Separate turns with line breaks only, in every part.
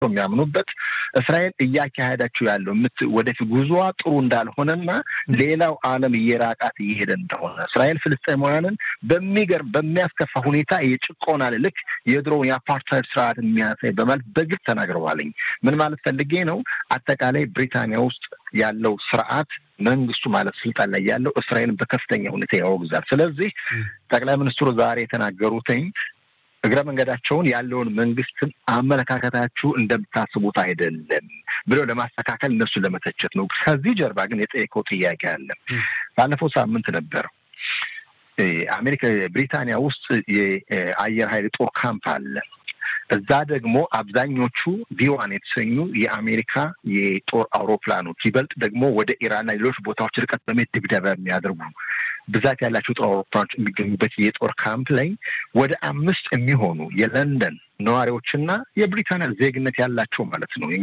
የሚያምኑበት እስራኤል እያካሄዳችሁ ያለው ወደፊት ጉዞዋ ጥሩ እንዳልሆነና ሌላው ዓለም እየራቃት እየሄደ እንደሆነ እስራኤል ፍልስጤማውያንን በሚያስከፋ ሁኔታ የጭቆና ልክ የድሮውን የአፓርታይድ ስርዓት የሚያሳይ በማለት በግልጽ ተናግረዋልኝ። ምን ማለት ፈልጌ ነው? አጠቃላይ ብሪታንያ ውስጥ ያለው ስርዓት መንግስቱ ማለት ስልጣን ላይ ያለው እስራኤልን በከፍተኛ ሁኔታ ያወግዛል። ስለዚህ ጠቅላይ ሚኒስትሩ ዛሬ የተናገሩትኝ እግረ መንገዳቸውን ያለውን መንግስትን አመለካከታችሁ እንደምታስቡት አይደለም ብለው ለማስተካከል እነሱን ለመተቸት ነው። ከዚህ ጀርባ ግን የጠየቀው ጥያቄ አለ። ባለፈው ሳምንት ነበር ብሪታንያ ውስጥ የአየር ኃይል ጦር ካምፕ አለ። እዛ ደግሞ አብዛኞቹ ቪዋን የተሰኙ የአሜሪካ የጦር አውሮፕላኖች ይበልጥ ደግሞ ወደ ኢራንና ሌሎች ቦታዎች ርቀት በመሄድ ድብደባ የሚያደርጉ ብዛት ያላቸው ጦር አውሮፕላኖች የሚገኙበት የጦር ካምፕ ላይ ወደ 5 የሚሆኑ የለንደን ነዋሪዎችና የብሪታንያ ዜግነት ያላቸው ማለት ነው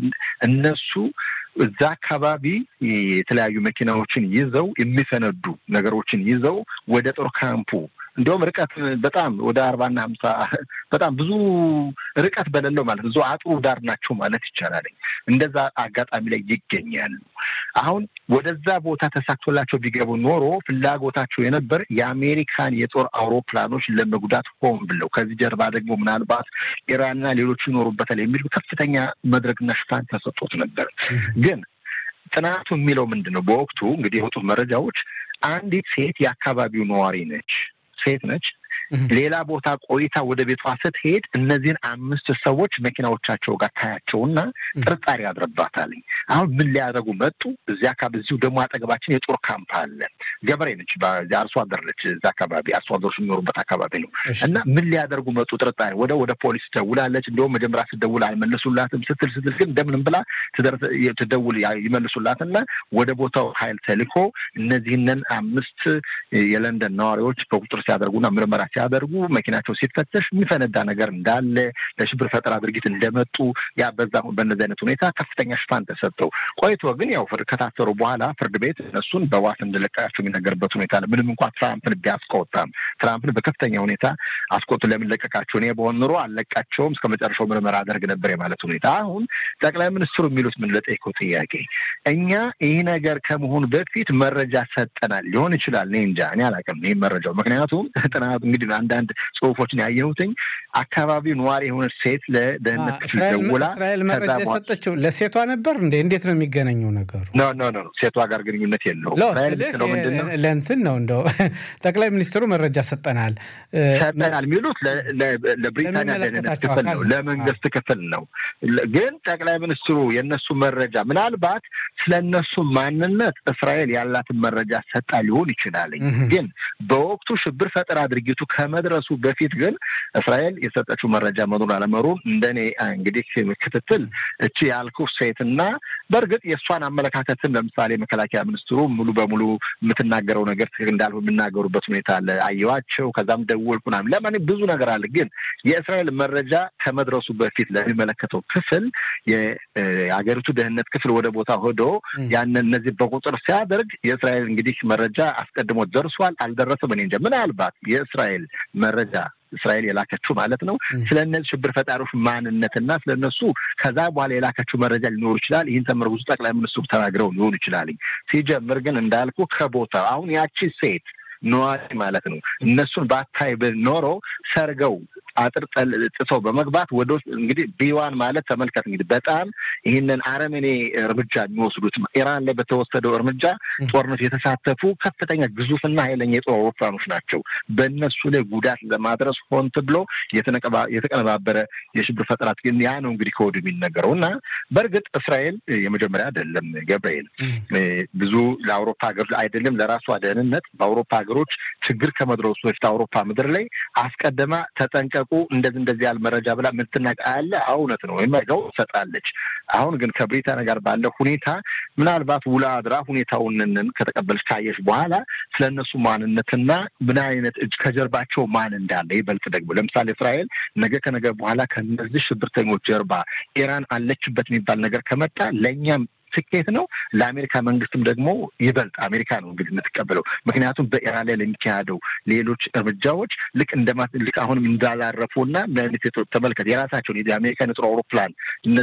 እነሱ እዛ አካባቢ የተለያዩ መኪናዎችን ይዘው የሚፈነዱ ነገሮችን ይዘው ወደ ጦር ካምፑ እንደውም ርቀት በጣም ወደ 40 እና 50 በጣም ብዙ ርቀት በሌለው ማለት ነው አጥሩ ዳር ናቸው ማለት ይቻላል። እንደዛ አጋጣሚ ላይ ይገኛሉ። አሁን ወደዛ ቦታ ተሳክቶላቸው ቢገቡ ኖሮ ፍላጎታቸው የነበር የአሜሪካን የጦር አውሮፕላኖች ለመጉዳት ሆን ብለው ከዚህ ጀርባ ደግሞ ምናልባት ኢራንና ሌሎች ይኖሩበታል የሚል ከፍተኛ መድረክና ሽፋን ተሰጥቶት ነበር። ግን ጥናቱ የሚለው ምንድነው? በወቅቱ እንግዲህ የወጡት መረጃዎች አንዲት ሴት የአካባቢው ነዋሪ ሴት ነች። ሌላ ቦታ ቆይታ ወደ ቤቷ ስትሄድ እነዚህን 5 ሰዎች መኪናዎቻቸው ጋር ታያቸውና ጥርጣሬ ያድርባታል። አሁን ምን ሊያደርጉ መጡ? እዚያ አካባቢ እዚሁ ደግሞ አጠገባችን የጦር ካምፕ አለ። ገበሬ ነች፣ አርሶ አደር ነች። እዛ አካባቢ አርሶ አደሮች የሚኖሩበት አካባቢ ነው። እና ምን ሊያደርጉ መጡ? ጥርጣሬ ወደ ፖሊስ ደውላለች። እንደውም መጀመሪያ ስትደውል አልመለሱላትም። ስትል ግን እንደምንም ብላ ትደውል ይመልሱላትና ወደ ቦታው ኃይል ተልኮ እነዚህንን 5 የለንደን ነዋሪዎች በቁጥር ሲያደርጉና ምርመራ ሲያደርጉ መኪናቸው ሲፈተሽ የሚፈነዳ ነገር እንዳለ ለሽብር ፈጠራ ድርጊት እንደመጡ በእነዚህ አይነት ሁኔታ ከፍተኛ ሽፋን ተሰጠው። ቆይቶ ግን ያው ከታሰሩ በኋላ ፍርድ ቤት እነሱን በዋስ እንደለቀቃቸው የሚነገርበት ሁኔታ አለ። ምንም እንኳን ትራምፕን ቢያስቆጣም ትራምፕን በከፍተኛ ሁኔታ አስቆጡ ለምን ለቀቃቸው? እኔ በሆን ኑሮ አልለቃቸውም እስከ መጨረሻው ምርመራ አደርግ ነበር የማለት ሁኔታ። አሁን ጠቅላይ ሚኒስትሩ የሚሉት ምን ለጠየቀው ጥያቄ እኛ ይህ ነገር ከመሆኑ በፊት መረጃ ሰጠናል ሊሆን ይችላል። እኔ እንጃ እኔ አላውቅም ይህ መረጃው። ምክንያቱም ጥናቱ እንግዲህ አንዳንድ ጽሁፎችን ያየሁትኝ አካባቢው ነዋሪ የሆነች ሴት ለደህንነት ክፍል ደውላ
እስራኤል መረጃ የሰጠችው ለሴቷ ነበር እንዴ? እንዴት ነው የሚገናኘው ነገሩ?
ኖ ሴቷ ጋር ግንኙነት የለውም።
ለእንትን ነው እንደው ጠቅላይ ሚኒስትሩ መረጃ ሰጠናል
የሚሉት ለብሪታንያ ደህንነት ክፍል ነው፣ ለመንግስት ክፍል ነው። ግን ጠቅላይ ሚኒስትሩ የእነሱ መረጃ ምናልባት ስለነሱ ማንነት እስራኤል ያላትን መረጃ ሰጣ ሊሆን ይችላል። ግን በወቅቱ ሽብር ፈጠራ ድርጊቱ ከመድረሱ በፊት ግን እስራኤል የሰጠችው መረጃ መኖር አለመኖሩ እንደኔ እንግዲህ ክትትል እቺ ያልኩ ሴትና በእርግጥ የእሷን አመለካከትን ለምሳሌ መከላከያ ሚኒስትሩ ሙሉ በሙሉ የምትናገረው ነገር ትክክል እንዳልሆነ የሚናገሩበት ሁኔታ አለ። አየዋቸው ከዛም ደወልኩ ምናምን ለማን ብዙ ነገር አለ። ግን የእስራኤል መረጃ ከመድረሱ በፊት ለሚመለከተው ክፍል የአገሪቱ ደህንነት ክፍል ወደ ቦታ ሄዶ ያንን እነዚህ በቁጥር ሲያደርግ የእስራኤል እንግዲህ መረጃ አስቀድሞ ደርሷል አልደረሰም እኔ እንጃ። ምናልባት የእስራኤል መረጃ እስራኤል የላከችው ማለት ነው ስለነዚህ ሽብር ፈጣሪዎች ማንነትና ስለነሱ ከዛ በኋላ የላከችው መረጃ ሊኖር ይችላል። ይህን ተመርኩዞ ጠቅላይ ሚኒስትሩ ተናግረው ሊሆን ይችላል። ሲጀምር ግን እንዳልኩ ከቦታ አሁን ያቺ ሴት ነዋሪ ማለት ነው እነሱን ባታይ ኖሮ ሰርገው አጥር ጥሰው በመግባት ወደ እንግዲህ ቢዋን ማለት ተመልከት እንግዲህ በጣም ይህንን አረመኔ እርምጃ የሚወስዱት ኢራን ላይ በተወሰደው እርምጃ ጦርነት የተሳተፉ ከፍተኛ ግዙፍና ኃይለኛ የጦር አውሮፕላኖች ናቸው። በእነሱ ላይ ጉዳት ለማድረስ ሆን ተብሎ የተቀነባበረ የሽብር ፈጠራት ግን ያ ነው እንግዲህ ከወዲሁ የሚነገረው። እና በእርግጥ እስራኤል የመጀመሪያ አይደለም ገብርኤል ብዙ ለአውሮፓ ሀገሮች አይደለም ለራሷ ደህንነት በአውሮፓ ሀገሮች ችግር ከመድረሱ በፊት አውሮፓ ምድር ላይ አስቀድማ ተጠንቀቁ እንደዚህ ያለ መረጃ ብላ ምትናቃለ እውነት ነው የማይገው ሰጣለች። አሁን ግን ከብሪታንያ ጋር ባለው ሁኔታ ምናልባት ውላ አድራ ሁኔታውን ከተቀበለች ካየሽ በኋላ ስለነሱ ማንነትና ምን አይነት እጅ ከጀርባቸው ማን እንዳለ ይበልጥ ደግሞ ለምሳሌ እስራኤል ነገ ከነገ በኋላ ከነዚህ ሽብርተኞች ጀርባ ኢራን አለችበት የሚባል ነገር ከመጣ ለኛም ስኬት ነው። ለአሜሪካ መንግስትም ደግሞ ይበልጥ አሜሪካ ነው እንግዲህ የምትቀበለው። ምክንያቱም በኢራን ላይ ለሚካሄደው ሌሎች እርምጃዎች ልክ አሁንም እንዳላረፉና ተመልከት የራሳቸውን የአሜሪካን የጦር አውሮፕላን